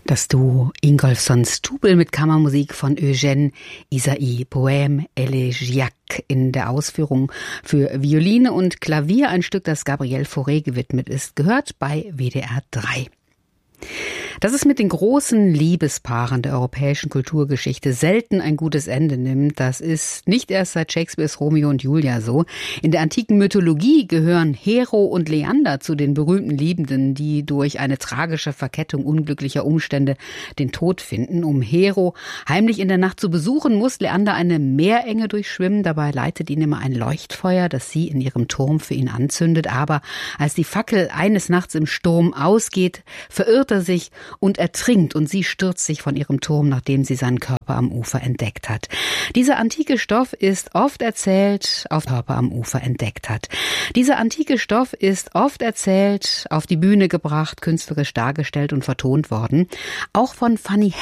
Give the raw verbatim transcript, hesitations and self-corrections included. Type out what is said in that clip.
Das Duo Ingolfsson-Stubel mit Kammermusik von Eugène Ysaÿe, Poème élégiaque in der Ausführung für Violine und Klavier, ein Stück, das Gabriel Fauré gewidmet ist, gehört bei W D R drei. Dass es mit den großen Liebespaaren der europäischen Kulturgeschichte selten ein gutes Ende nimmt, das ist nicht erst seit Shakespeares Romeo und Julia so. In der antiken Mythologie gehören Hero und Leander zu den berühmten Liebenden, die durch eine tragische Verkettung unglücklicher Umstände den Tod finden. Um Hero heimlich in der Nacht zu besuchen, muss Leander eine Meerenge durchschwimmen. Dabei leitet ihn immer ein Leuchtfeuer, das sie in ihrem Turm für ihn anzündet. Aber als die Fackel eines Nachts im Sturm ausgeht, verirrt er sich und ertrinkt, und sie stürzt sich von ihrem Turm, nachdem sie seinen Körper am Ufer entdeckt hat. Dieser antike Stoff ist oft erzählt, auf Körper am Ufer entdeckt hat. Dieser antike Stoff ist oft erzählt, auf die Bühne gebracht, künstlerisch dargestellt und vertont worden. Auch von Fanny